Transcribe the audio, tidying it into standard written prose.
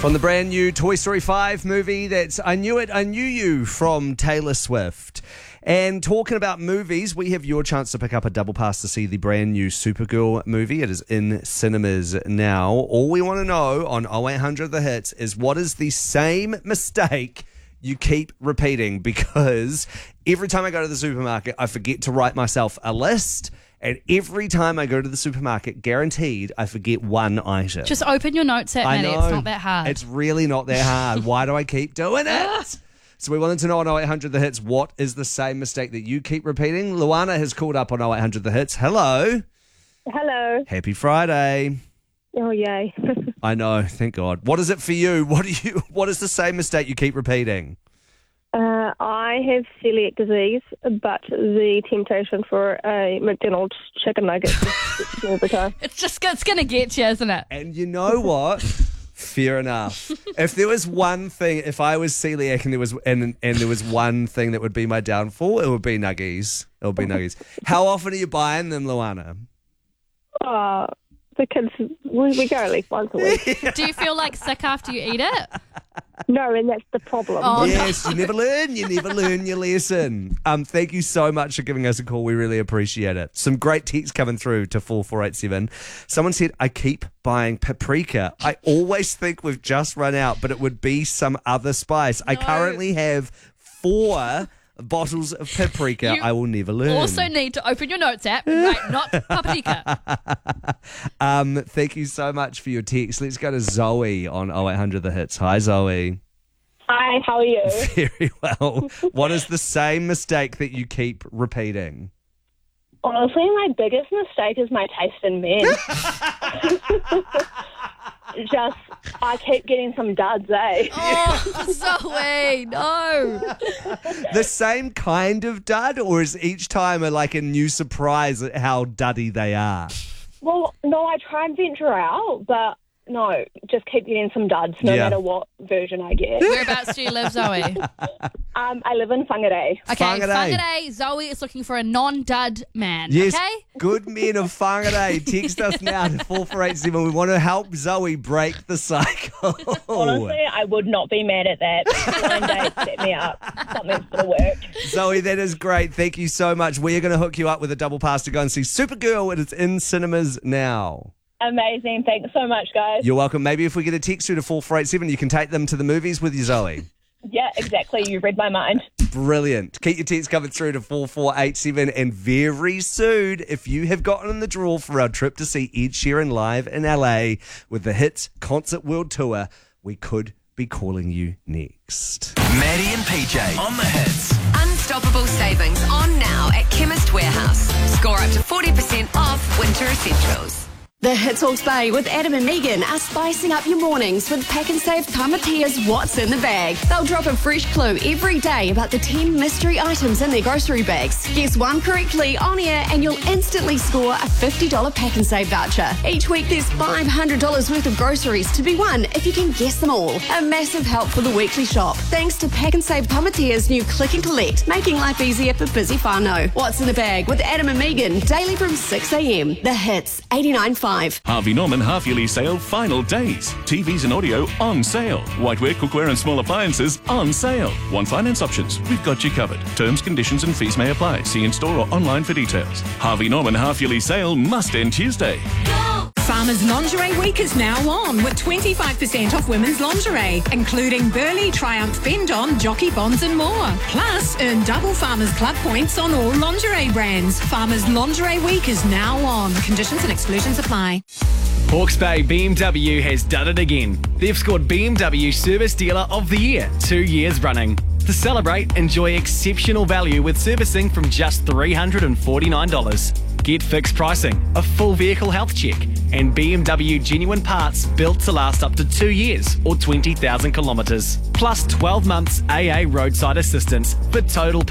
From the brand new Toy Story 5 movie, that's I Knew It, I Knew You from Taylor Swift. And talking about movies, we have your chance to pick up a double pass to see the brand new Supergirl movie. It is in cinemas now. All we want to know on 0800 The Hits is what is the same mistake you keep repeating? Because every time I go to the supermarket, I forget to write myself a list. And every time I go to the supermarket, guaranteed, I forget one item. Just open your notes app, Maddie. It's not that hard. It's really not that hard. Why do I keep doing it? So we wanted to know on 0800 The Hits, what is the same mistake that you keep repeating? Luana has called up on 0800 The Hits. Hello. Hello. Happy Friday. Oh, yay. I know, thank God. What is it for you? What is the same mistake you keep repeating? I have celiac disease, but the temptation for a McDonald's chicken nugget is every time. It's going to get you, isn't it? And you know what? Fair enough. If there was one thing, if I was celiac and there was one thing that would be my downfall, it would be nuggies. It would be nuggies. How often are you buying them, Luana? The kids, we go at least once a week. Do you feel like sick after you eat it? No, and that's the problem. Oh, yes, you never learn your lesson. Thank you so much for giving us a call. We really appreciate it. Some great texts coming through to 4487. Someone said, I keep buying paprika. I always think we've just run out, but it would be some other spice. I currently have 4 bottles of paprika. I will never learn. Also need to open your notes app, right? Not paprika. Thank you so much for your text. Let's go to Zoe on 0800 The Hits. Hi, Zoe. Hi, how are you? Very well. What is the same mistake that you keep repeating? Honestly, my biggest mistake is my taste in men. I keep getting some duds, eh? Oh, Zoe, no. The same kind of dud, or is each time a new surprise at how duddy they are? Well, no, I try and venture out, but no, just keep getting some duds no matter what version I get. Whereabouts do you live, Zoe? I live in Whangarei. Okay, Whangarei. Zoe is looking for a non-dud man, yes, okay? Good men of Whangarei. Text us now to 4487. We want to help Zoe break the cycle. Honestly, I would not be mad at that. Blind date set me up. Something's going to work. Zoe, that is great. Thank you so much. We are going to hook you up with a double pass to go and see Supergirl. It is in cinemas now. Amazing. Thanks so much, guys. You're welcome. Maybe if we get a text through to 4487, you can take them to the movies with you, Zoe. Yeah, exactly. You read my mind. Brilliant. Keep your texts coming through to 4487. And very soon, if you have gotten in the draw for our trip to see Ed Sheeran live in LA with the Hits Concert World Tour, we could be calling you next. Maddie and PJ on the Hits. Unstoppable savings on now at Chemist Warehouse. Score up to 40% off winter essentials. The Hits Hawke's Bay with Adam and Megan are spicing up your mornings with Pack and Save Tamatia's What's in the Bag. They'll drop a fresh clue every day about the 10 mystery items in their grocery bags. Guess one correctly on air and you'll instantly score a $50 Pack and Save voucher. Each week there's $500 worth of groceries to be won if you can guess them all. A massive help for the weekly shop. Thanks to Pack and Save Tamatia's new Click and Collect, making life easier for busy whānau. What's in the Bag with Adam and Megan, daily from 6 a.m. The Hits 89.5. Harvey Norman half-yearly sale final days. TVs and audio on sale. Whiteware, cookware and small appliances on sale. Want finance options? We've got you covered. Terms, conditions and fees may apply. See in-store or online for details. Harvey Norman half-yearly sale must end Tuesday. Farmers Lingerie Week is now on with 25% off women's lingerie, including Burley, Triumph, Bend-On, Jockey Bonds and more. Plus, earn double Farmers Club points on all lingerie brands. Farmers Lingerie Week is now on. Conditions and exclusions apply. Hawke's Bay BMW has done it again. They've scored BMW Service Dealer of the Year 2 years running. To celebrate, enjoy exceptional value with servicing from just $349. Get fixed pricing, a full vehicle health check, and BMW genuine parts built to last up to 2 years or 20,000 kilometres. Plus 12 months AA roadside assistance for total